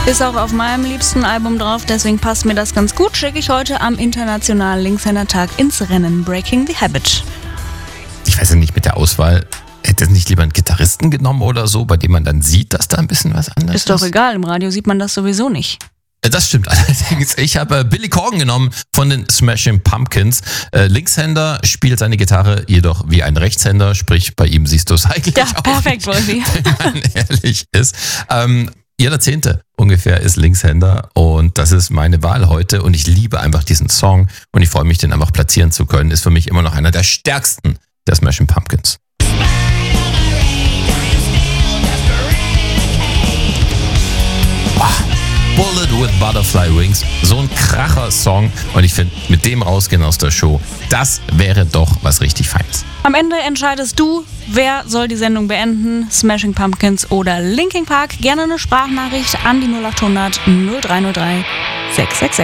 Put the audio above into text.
Ist auch auf meinem liebsten Album drauf, deswegen passt mir das ganz gut. Schicke ich heute am Internationalen Linkshänder-Tag ins Rennen. Breaking the Habit. Ich weiß ja nicht, mit der Auswahl, hätte es nicht lieber einen Gitarristen genommen oder so, bei dem man dann sieht, dass da ein bisschen was anderes ist? Ist doch egal, im Radio sieht man das sowieso nicht. Das stimmt allerdings. Ich habe Billy Corgan genommen von den Smashing Pumpkins. Linkshänder, spielt seine Gitarre jedoch wie ein Rechtshänder, sprich bei ihm siehst du es eigentlich ja, auch perfekt, Wolfi. wenn man ehrlich ist. Jeder 10. ungefähr ist Linkshänder und das ist meine Wahl heute und ich liebe einfach diesen Song und ich freue mich, den einfach platzieren zu können. Ist für mich immer noch einer der stärksten der Smashing Pumpkins. Bullet with Butterfly Wings, so ein kracher Song und ich finde, mit dem rausgehen aus der Show, das wäre doch was richtig Feines. Am Ende entscheidest du, wer soll die Sendung beenden, Smashing Pumpkins oder Linkin Park. Gerne eine Sprachnachricht an die 0800 0303 666.